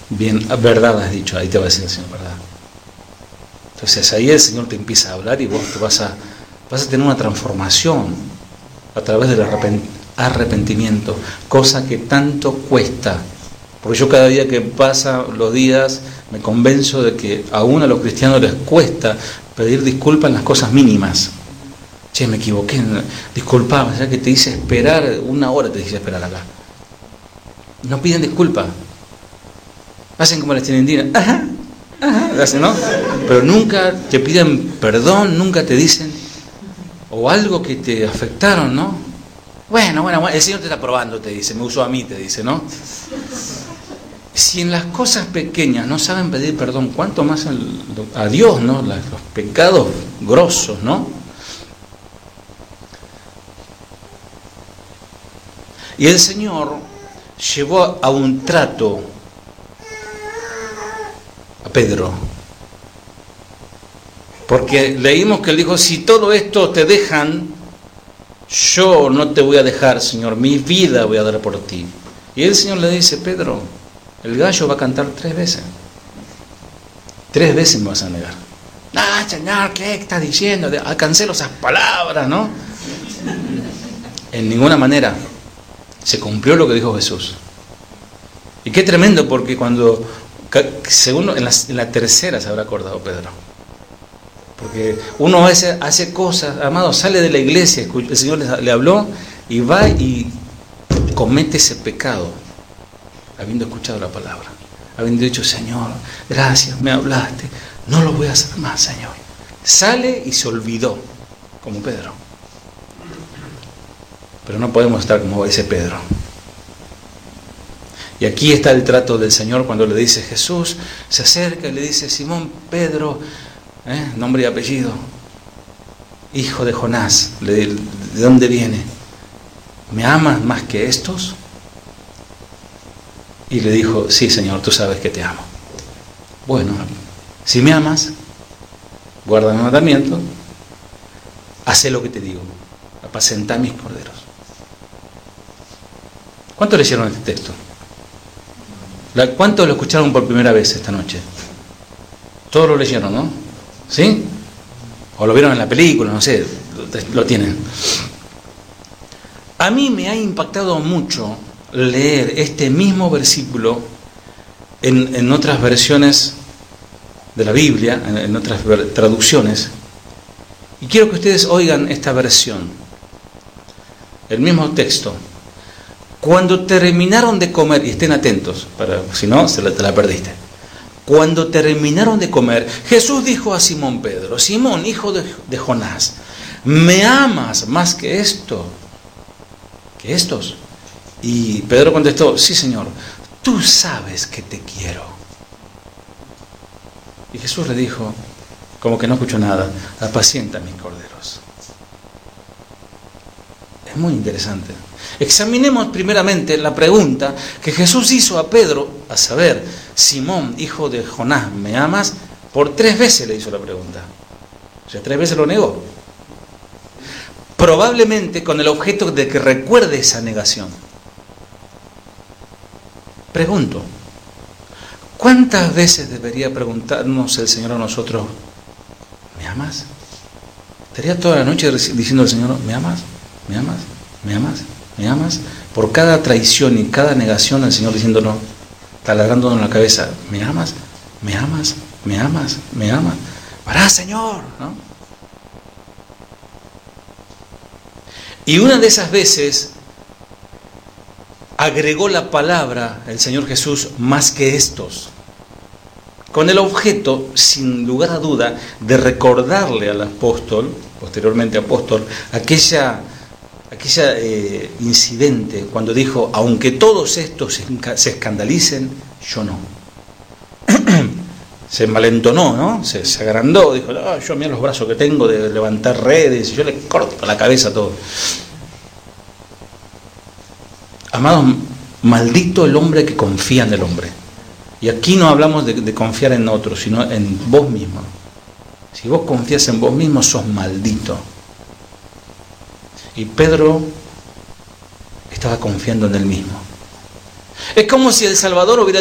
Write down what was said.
bien, verdad has dicho, ahí te va a decir el Señor, verdad. Entonces ahí el Señor te empieza a hablar y vos te vas a tener una transformación a través del arrepentimiento, cosa que tanto cuesta. Porque yo cada día que pasan los días me convenzo de que aún a los cristianos les cuesta pedir disculpas en las cosas mínimas. Che, me equivoqué, disculpame, ya que te hice esperar, 1 hora te hice esperar acá. No piden disculpas. Hacen como las tiendinas, ajá, hacen, ¿no? Pero nunca te piden perdón, nunca te dicen, o algo que te afectaron, ¿no? Bueno, el Señor te está probando, te dice, me usó a mí, te dice, ¿no? Si en las cosas pequeñas no saben pedir perdón, ¿cuánto más a Dios, ¿no? Los pecados grosos, ¿no? Y el Señor llevó a un trato a Pedro. Porque leímos que él dijo, si todo esto te dejan, yo no te voy a dejar, Señor, mi vida voy a dar por ti. Y el Señor le dice, Pedro, el gallo va a cantar 3 veces. 3 veces me vas a negar. Ah, Señor, ¿qué estás diciendo? Cancelo esas palabras, ¿no? En ninguna manera. Se cumplió lo que dijo Jesús. Y qué tremendo, porque cuando, según en la tercera se habrá acordado Pedro. Porque uno a veces hace cosas, amado, sale de la iglesia, el Señor le habló y va y comete ese pecado, habiendo escuchado la palabra, habiendo dicho, Señor, gracias, me hablaste, no lo voy a hacer más, Señor. Sale y se olvidó, como Pedro. Pero no podemos estar como ese Pedro. Y aquí está el trato del Señor cuando le dice Jesús, se acerca y le dice, Simón Pedro, nombre y apellido, hijo de Jonás, ¿de dónde viene? ¿Me amas más que estos? Y le dijo, sí, Señor, tú sabes que te amo. Bueno, si me amas, guarda mi mandamiento, haz lo que te digo, apacentá mis corderos. ¿Cuántos leyeron este texto? ¿Cuántos lo escucharon por primera vez esta noche? Todos lo leyeron, ¿no? ¿Sí? O lo vieron en la película, no sé, lo tienen. A mí me ha impactado mucho leer este mismo versículo en otras versiones de la Biblia, en otras traducciones. Y quiero que ustedes oigan esta versión. El mismo texto. Cuando terminaron de comer, y estén atentos, si no, te la perdiste. Cuando terminaron de comer, Jesús dijo a Simón Pedro, Simón, hijo de Jonás, ¿me amas más que esto? ¿Que estos? Y Pedro contestó, sí, Señor, tú sabes que te quiero. Y Jesús le dijo, como que no escuchó nada, apacienta mis corderos. Es muy interesante. Examinemos primeramente la pregunta que Jesús hizo a Pedro, a saber, Simón, hijo de Jonás, ¿me amas? Por 3 veces le hizo la pregunta. O sea, 3 veces lo negó. Probablemente con el objeto de que recuerde esa negación. Pregunto, ¿cuántas veces debería preguntarnos el Señor a nosotros, ¿me amas? ¿Estaría toda la noche diciendo al Señor, ¿me amas? ¿Me amas? ¿Me amas? ¿Me amas? Por cada traición y cada negación, el Señor diciéndonos, taladrando en la cabeza, ¿me amas? ¿Me amas? ¿Me amas? ¿Me amas? ¡Para, Señor! ¿No? Y una de esas veces agregó la palabra el Señor Jesús, más que estos, con el objeto, sin lugar a duda, de recordarle al apóstol, posteriormente apóstol, aquella incidente cuando dijo, aunque todos estos se escandalicen, yo no. Se malentonó, ¿no? Se agrandó, dijo, yo mira los brazos que tengo de levantar redes, y yo le corto la cabeza a todo. Amados, maldito el hombre que confía en el hombre. Y aquí no hablamos de confiar en otros, sino en vos mismo. Si vos confías en vos mismo, sos maldito. Y Pedro estaba confiando en él mismo. Es como si el Salvador hubiera